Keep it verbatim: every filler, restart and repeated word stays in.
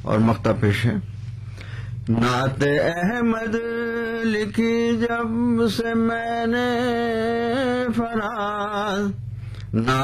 और मक्ता पेश है। नाते अहमद लिखी जब से मैंने फराज, ना